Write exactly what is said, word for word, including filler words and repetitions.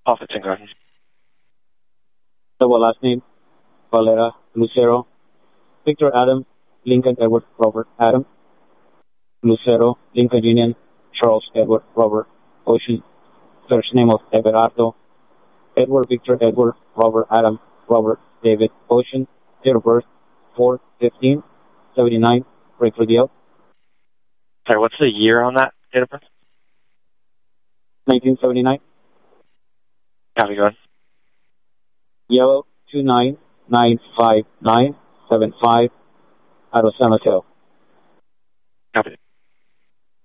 Office and Garden. Double last name, Valera, Lucero, Victor Adam, Lincoln Edward Robert Adam, Lucero, Lincoln Union, Charles Edward Robert Ocean, first name of Everardo, Edward Victor Edward Robert Adam Robert David Ocean, date of birth four fifteen seventy-nine, break for deal. Sorry, what's the year on that date of birth? nineteen seventy-nine. Copy, go ahead. Yellow two nine nine five nine seven five out of San Mateo. Copy.